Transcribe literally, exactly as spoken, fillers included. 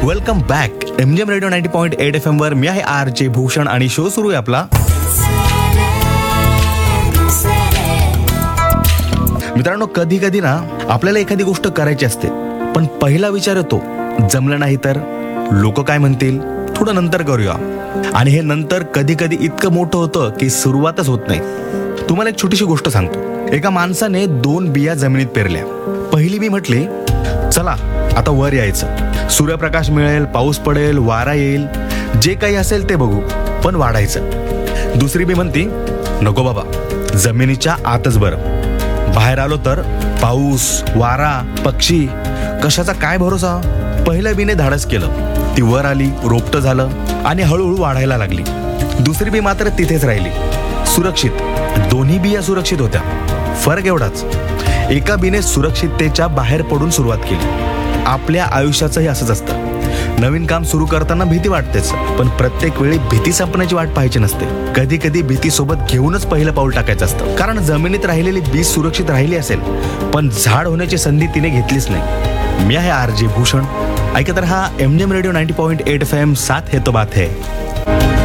Welcome back M G M radio ninety point eight F M वर मी आहे R J Bhushan आणि show सुरू आहे आपला. मित्रांनो, कधी कधी ना आपल्याला एखादी गोष्ट करायची असते, पण पहिला विचार येतो जमलं नाही तर, लोक काय म्हणतील, थोडं नंतर करूया. आणि हे नंतर कधी कधी इतकं मोठं होतं की सुरुवातच होत नाही. तुम्हाला एक छोटीशी गोष्ट सांगतो. एका माणसाने दोन बिया जमिनीत पेरल्या. पहिली बी म्हटली चला आता वर यायचं, सूर्यप्रकाश मिळेल, पाऊस पडेल, वारा येईल, जे काही असेल ते बघू, पण वाढायचं. दुसरी बी म्हणती नको बाबा, जमिनीच्या आतच बरं, बाहेर आलो तर पाऊस, वारा, पक्षी, कशाचा काय भरोसा. पहिल्या बीने धाडस केलं, ती वर आली, रोपटं झालं आणि हळूहळू वाढायला लागली. दुसरी बी मात्र तिथेच राहिली, सुरक्षित. दोन्ही बिया सुरक्षित होत्या, फरक एवढाच, एका बीने सुरक्षिततेच्या बाहेर पडून सुरुवात केली. आपल्या आयुष्याचंही असंच असतं. नवीन काम सुरू करताना भीती वाटतेच, पण प्रत्येक वेळी भीती संपण्याची वाट पाहायची नसते. कधी कधी भीती सोबत घेऊनच पहिलं पाऊल टाकायचं असतं. कारण जमिनीत राहिलेली बीज सुरक्षित राहिली असेल, पण झाड होण्याची संधी तिने घेतलीच नाही. मी आहे आर जे भूषण. ऐकत रहा M G M radio ninety point eight F M, साथ है तो बात है.